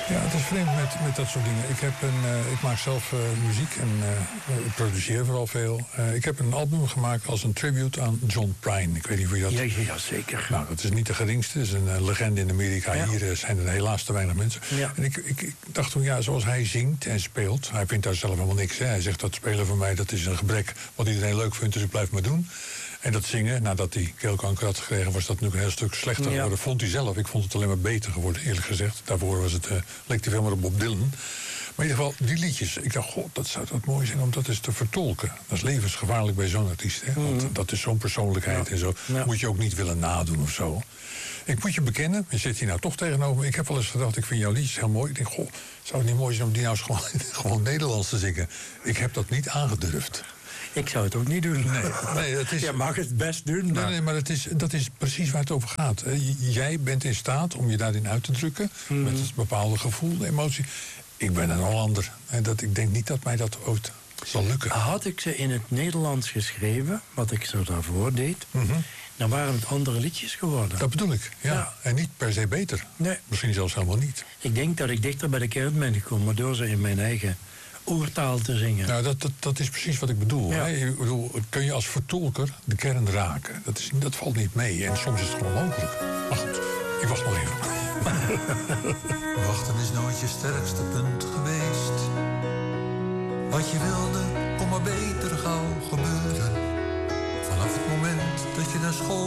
Ja, het is vreemd met dat soort dingen. Ik maak zelf muziek en ik produceer vooral veel. Ik heb een album gemaakt als een tribute aan John Prine. Ik weet niet hoe je dat... Ja, zeker. Nou, dat is niet de geringste. Dat is een legende in Amerika. Ja. Hier zijn er helaas te weinig mensen. Ja. En ik dacht toen, ja, zoals hij zingt en speelt... Hij vindt daar zelf helemaal niks. Hè. Hij zegt dat spelen voor mij, dat is een gebrek... wat iedereen leuk vindt, dus ik blijf maar doen. En dat zingen, nadat hij keelkanker had gekregen... was dat nu een heel stuk slechter geworden. Vond hij zelf. Ik vond het alleen maar beter geworden, eerlijk gezegd. Daarvoor was het, leek hij veel meer op Bob Dylan. Maar in ieder geval, die liedjes. Ik dacht, god, dat zou dat mooi zijn om dat eens te vertolken. Dat is levensgevaarlijk bij zo'n artiest. Hè? Want dat is zo'n persoonlijkheid en zo. Ja. Moet je ook niet willen nadoen of zo. Ik moet je bekennen, je zit hier nou toch tegenover me. Ik heb wel eens gedacht, ik vind jouw liedjes heel mooi. Ik denk, goh, zou het niet mooi zijn om die nou eens gewoon Nederlands te zingen? Ik heb dat niet aangedurfd. Ik zou het ook niet doen. Nee, het is... Je mag het best doen. Maar... Nee, maar dat is precies waar het over gaat. Jij bent in staat om je daarin uit te drukken. Met een bepaalde gevoel, emotie. Ik ben een Hollander. En ik denk niet dat mij dat ooit zal lukken. Had ik ze in het Nederlands geschreven, wat ik zo daarvoor deed... dan waren het andere liedjes geworden. Dat bedoel ik, ja. En niet per se beter. Nee. Misschien zelfs helemaal niet. Ik denk dat ik dichter bij de kern ben gekomen... door ze in mijn eigen oertaal te zingen. Nou, dat is precies wat ik bedoel. Ja. Hè? Ik bedoel, kun je als vertolker de kern raken? Dat valt niet mee. En soms is het gewoon mogelijk. Maar goed, ik wacht nog even. Wachten is nooit je sterkste punt geweest. Wat je wilde, kon maar beter gauw gebeuren. Vanaf het moment dat je naar school